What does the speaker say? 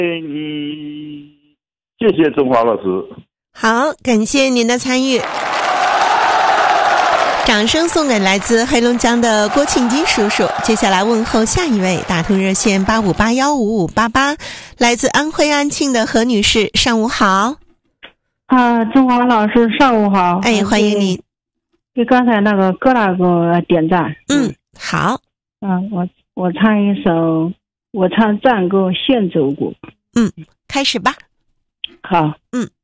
你，谢谢中华老师。 好，感谢您的参与。掌声送给来自黑龙江的郭庆基叔叔。接下来问候下一位，打通热线85815588，来自安徽安庆的何女士，上午好。 中华老师上午好。 哎，欢迎您。 给刚才那个哥大给我点赞。 好。 我唱一首，我唱战歌献走过。 开始吧。 好。